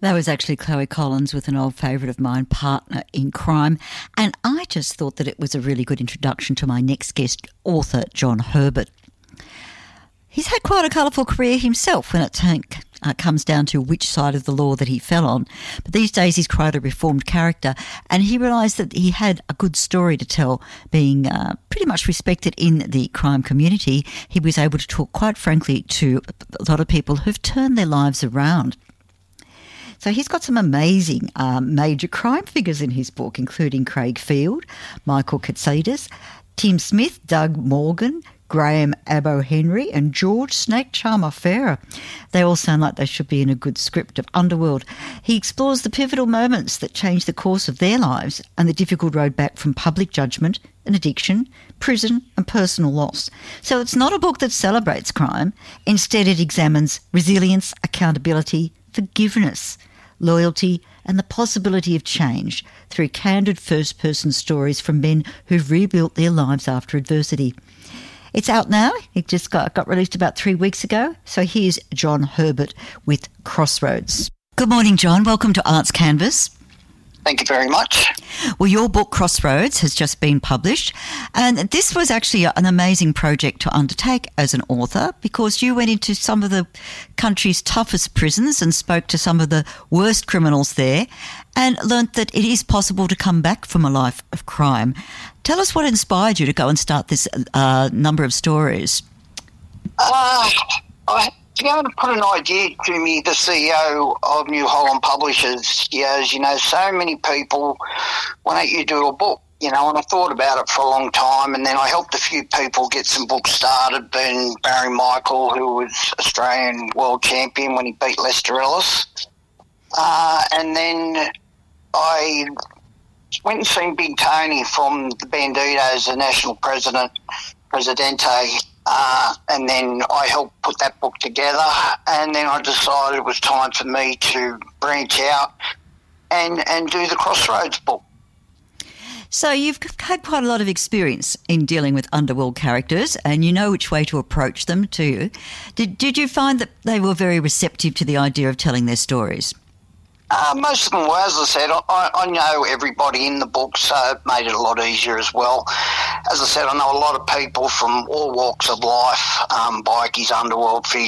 That was actually Chloe Collins with an old favourite of mine, Partner in Crime. And I just thought that it was a really good introduction to my next guest, author John Herbert. He's had quite a colourful career himself when it comes down to which side of the law that he fell on. But these days he's quite a reformed character, and he realised that he had a good story to tell. Being pretty much respected in the crime community, he was able to talk quite frankly to a lot of people who've turned their lives around. So he's got some amazing major crime figures in his book, including Craig Field, Michael Katsidis, Tim Smith, Doug Morgan, Graham Abbo Henry and George Snake Charmer Farrer. They all sound like they should be in a good script of Underworld. He explores the pivotal moments that changed the course of their lives and the difficult road back from public judgment and addiction, prison and personal loss. So it's not a book that celebrates crime. Instead, it examines resilience, accountability, forgiveness, loyalty and the possibility of change through candid first-person stories from men who've rebuilt their lives after adversity. It's out now. It just got released about 3 weeks ago. So here's John Herbert with Crossroads. Good morning, John. Welcome to Arts Canvas. Thank you very much. Well, your book, Crossroads, has just been published. And this was actually an amazing project to undertake as an author because you went into some of the country's toughest prisons and spoke to some of the worst criminals there and learnt that it is possible to come back from a life of crime. Tell us what inspired you to go and start this number of stories. To go and put an idea to me, the CEO of New Holland Publishers, as you know, so many people, why don't you do a book? And I thought about it for a long time, and then I helped a few people get some books started, being Barry Michael, who was Australian world champion when he beat Lester Ellis. And then I went and seen Big Tony from the Bandidos, the national presidente, and then I helped put that book together, and then I decided it was time for me to branch out and do the Crossroads book. So you've had quite a lot of experience in dealing with underworld characters and you know which way to approach them too. Did you find that they were very receptive to the idea of telling their stories? Most of them were, as I said. I know everybody in the book, so it made it a lot easier as well. As I said, I know a lot of people from all walks of life, bikies, underworld